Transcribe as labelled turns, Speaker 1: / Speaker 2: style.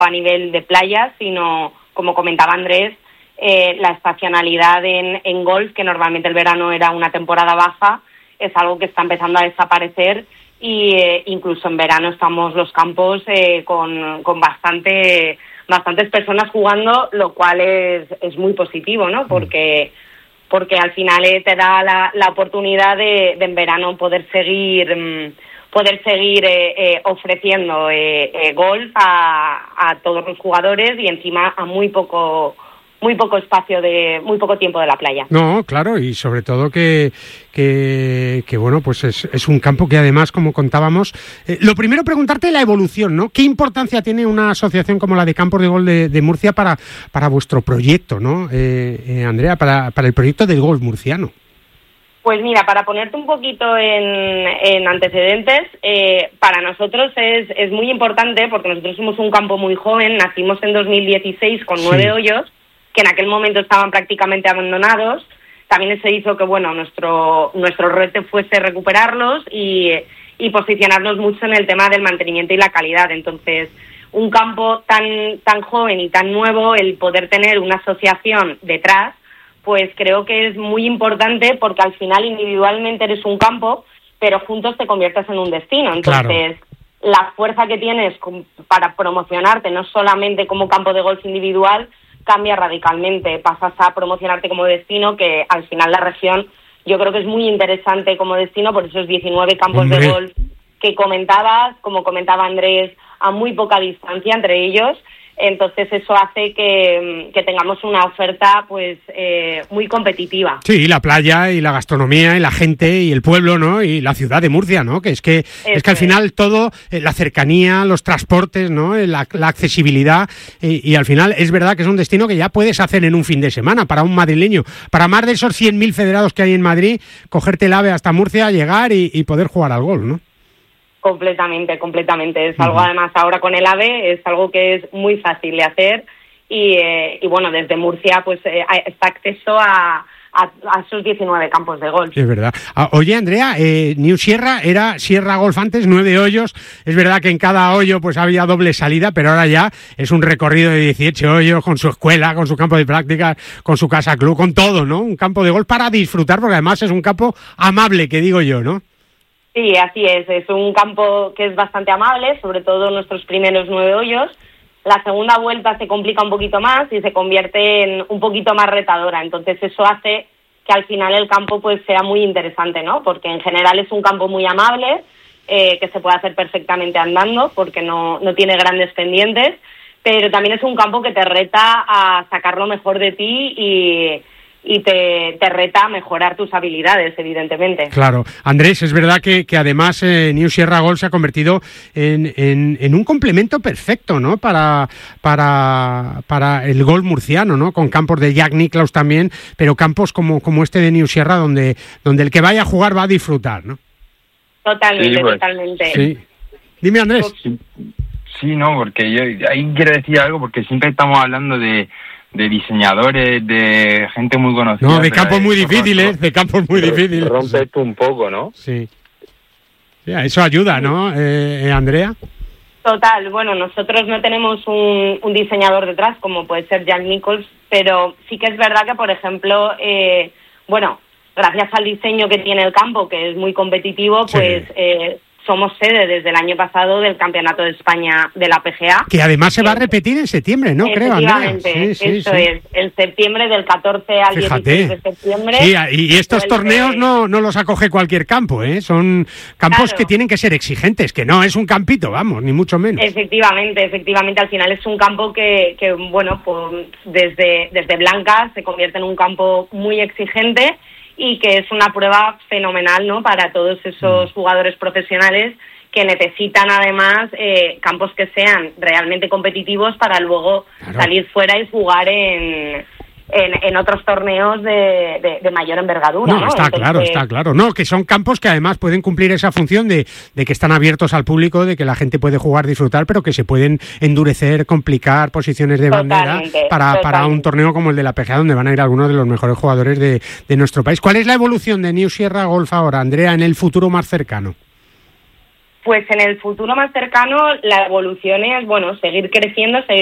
Speaker 1: a nivel de playas, sino, como comentaba Andrés, la estacionalidad en golf, que normalmente el verano era una temporada baja, es algo que está empezando a desaparecer y incluso en verano estamos los campos con bastantes personas jugando, lo cual es muy positivo, ¿no? Porque al final te da la oportunidad de en verano poder seguir ofreciendo golf a todos los jugadores y encima a muy poco espacio muy poco tiempo de la playa.
Speaker 2: No, claro, y sobre todo que bueno, pues es un campo que además, como contábamos, lo primero preguntarte la evolución, ¿no? ¿Qué importancia tiene una asociación como la de Campos de Golf de Murcia para vuestro proyecto, ¿no? Andrea, para el proyecto del golf murciano.
Speaker 1: Pues mira, para ponerte un poquito en antecedentes, para nosotros es muy importante porque nosotros somos un campo muy joven, nacimos en 2016 con 9 hoyos, que en aquel momento estaban prácticamente abandonados. También se hizo que, bueno, nuestro reto fuese recuperarlos y posicionarnos mucho en el tema del mantenimiento y la calidad. Entonces, un campo tan joven y tan nuevo, el poder tener una asociación detrás, pues creo que es muy importante porque al final individualmente eres un campo, pero juntos te conviertes en un destino. Entonces, la fuerza que tienes para promocionarte no solamente como campo de golf individual cambia radicalmente. Pasas a promocionarte como destino, que al final la región yo creo que es muy interesante como destino por esos 19 campos de golf que comentabas, como comentaba Andrés, a muy poca distancia entre ellos. Entonces eso hace que tengamos una oferta pues muy competitiva.
Speaker 2: Sí, la playa y la gastronomía y la gente y el pueblo, ¿no? Y la ciudad de Murcia, ¿no? Que es que al final todo, la cercanía, los transportes, ¿no? La accesibilidad y al final es verdad que es un destino que ya puedes hacer en un fin de semana para un madrileño. Para más de esos 100.000 federados que hay en Madrid, cogerte el AVE hasta Murcia, llegar y poder jugar al golf, ¿no?
Speaker 1: Completamente. Es algo, además, ahora con el AVE, es algo que es muy fácil de hacer y bueno, desde Murcia pues está acceso a esos 19 campos de golf.
Speaker 2: Es verdad. Oye, Andrea, New Sierra era Sierra Golf antes, 9 hoyos. Es verdad que en cada hoyo pues había doble salida, pero ahora ya es un recorrido de 18 hoyos con su escuela, con su campo de prácticas, con su casa club, con todo, ¿no? Un campo de golf para disfrutar, porque además es un campo amable, que digo yo, ¿no?
Speaker 1: Sí, así es un campo que es bastante amable, sobre todo nuestros primeros 9 hoyos. La segunda vuelta se complica un poquito más y se convierte en un poquito más retadora, entonces eso hace que al final el campo pues sea muy interesante, ¿no? Porque en general es un campo muy amable, que se puede hacer perfectamente andando porque no tiene grandes pendientes, pero también es un campo que te reta a sacar lo mejor de ti y te reta a mejorar tus habilidades, evidentemente.
Speaker 2: Claro. Andrés, es verdad que además New Sierra Golf se ha convertido en un complemento perfecto, ¿no? Para el golf murciano, ¿no? Con campos de Jack Nicklaus también, pero campos como este de New Sierra donde el que vaya a jugar va a disfrutar, ¿no?
Speaker 1: Totalmente.
Speaker 2: Sí. Dime, Andrés.
Speaker 3: Sí, no, porque yo ahí quiero decir algo, porque siempre estamos hablando de diseñadores, de gente muy conocida.
Speaker 2: No, de campos muy difíciles,
Speaker 3: Rompe esto un poco, ¿no?
Speaker 2: Sí. Eso ayuda, ¿no, Andrea?
Speaker 1: Total, bueno, nosotros no tenemos un diseñador detrás, como puede ser Jack Nicklaus, pero sí que es verdad que, por ejemplo, gracias al diseño que tiene el campo, que es muy competitivo, pues somos sede desde el año pasado del Campeonato de España de la PGA.
Speaker 2: Que además se va a repetir en septiembre, ¿no? Creo, Andrea.
Speaker 1: Eso es, en septiembre, del 14 al 16 de septiembre.
Speaker 2: Sí, y estos torneos no los acoge cualquier campo, ¿eh? Son campos que tienen que ser exigentes, que no es un campito, vamos, ni mucho menos.
Speaker 1: Efectivamente, al final es un campo que bueno, pues desde Blanca se convierte en un campo muy exigente y que es una prueba fenomenal, ¿no? Para todos esos jugadores profesionales que necesitan además campos que sean realmente competitivos para luego salir fuera y jugar en otros torneos de mayor envergadura.
Speaker 2: No, está claro. No, que son campos que además pueden cumplir esa función de que están abiertos al público, de que la gente puede jugar, disfrutar, pero que se pueden endurecer, complicar posiciones de bandera para un torneo como el de la PGA, donde van a ir algunos de los mejores jugadores de nuestro país. ¿Cuál es la evolución de New Sierra Golf ahora, Andrea, en el futuro más cercano?
Speaker 1: Pues en el futuro más cercano la evolución es, bueno, seguir creciendo, seguir